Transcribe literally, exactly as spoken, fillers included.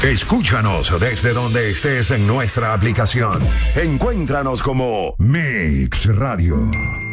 Escúchanos desde donde estés en nuestra aplicación. Encuéntranos como Mix Radio.